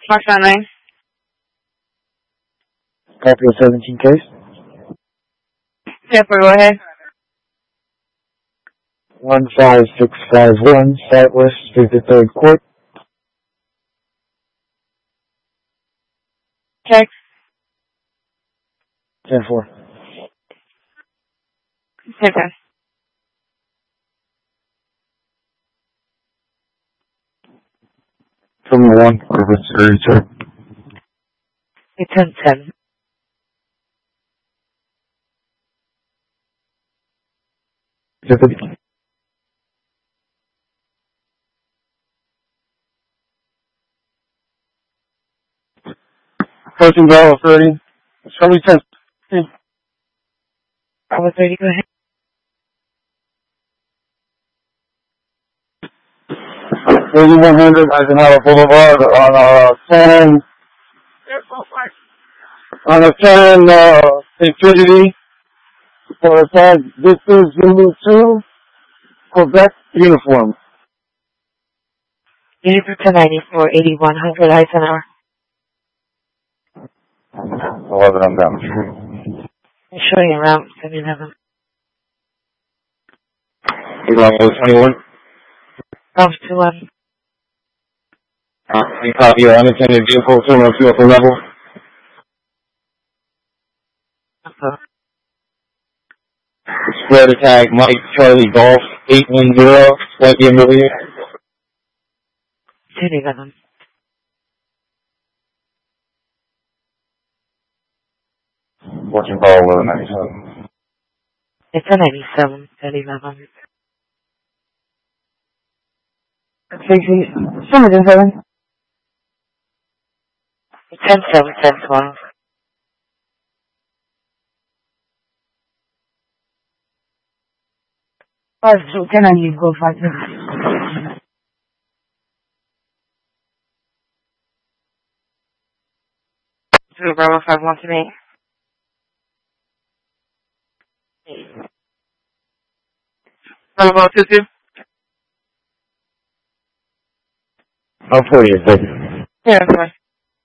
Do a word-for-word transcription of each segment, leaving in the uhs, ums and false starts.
Foxtrot nine. Copy of seventeen case. Jennifer, go ahead. one five six five one, Southwest fifty-third Court. Check. ten four. ten ten. Terminal one, Urban Security Check. It's ten ten. Approaching Bravo thirty. Show me ten. Bravo thirty, go ahead. thirty-one hundred Eisenhower Boulevard on uh, ten. On a ten, uh, Infinity. For a tag, this is Zulu two, Quebec uniform. Unit ten ninety-four, eighty-one hundred Eisenhower. eleven, I'm down. I'm showing you around seven eleven. Bravo twenty-one. Bravo two one. Uh, you copy your unattended vehicle, terminal two upper level. Uh-huh. Square to tag Mike Charlie Golf eight one zero, twenty million. ten eleven. Watching Bravo eleven ninety-seven. It's a ninety-seven, ten eleven. Casey, seven seven. ten seven, ten twelve. Five, so can I use go five? Zero Bravo five one to me. Bravo two two. I'll pull you, thank you. Yeah, that's fine.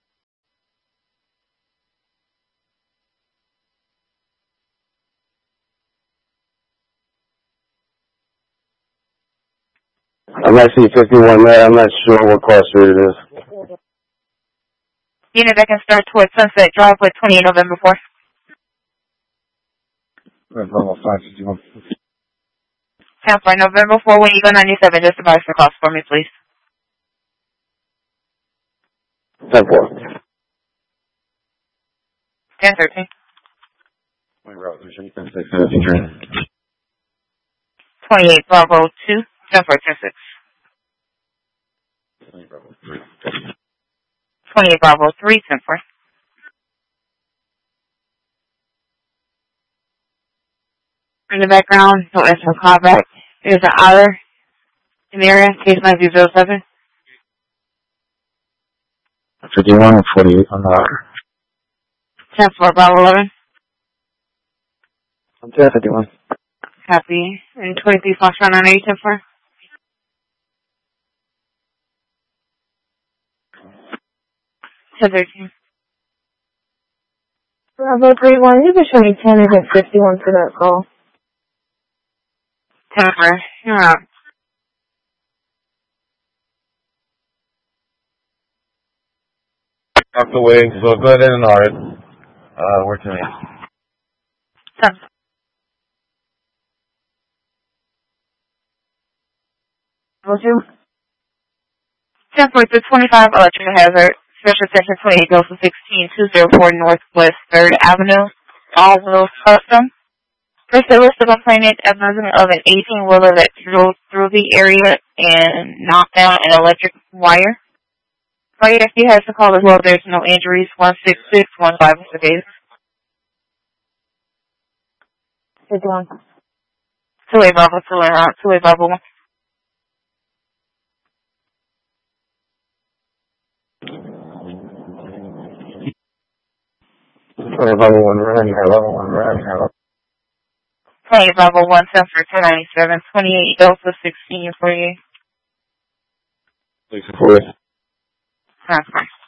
I'm actually fifty-one there. I'm not sure what cross street it is. Unit that can start towards Sunset Drive with twenty-eight November four. Bravo five fifty-one. Tampa, November four, when you go ninety-seven, just advise for cost for me, please. ten four. ten thirteen. twenty-eight Bravo two, ten four, ten six. twenty-eight Bravo three, ten four. In the background, no answer callback. There's an hour in the area, case nine zero seven. fifty-one and forty-eight on the hour. ten four Bravo eleven. I'm ten fifty-one. Copy. And twenty-three Foxtrot nine eight, ten four. ten thirteen. Bravo three one, you can show me ten and fifty-one for that call. ten four, you're out. Off the way, so go ahead and R it. Uh, where to me? ten. Bravo two. ten four to twenty-five electrical hazard. Special section twenty-eight Delta sixteen, two oh four Northwest third Avenue. All wheels custom. First, there was the complainant advisement of an eighteen-wheeler that drove through the area and knocked down an electric wire. Fire F D has to call as well. There's no injuries. one six six one five is the case. fifty-one. two-way Bravo, two-way route, two-way Bravo one. Level one, running here, level one, running here. twenty-eight Bravo one, ten for ten ninety-seven, twenty-eight Delta sixteen for you. Thanks for it. That's fine.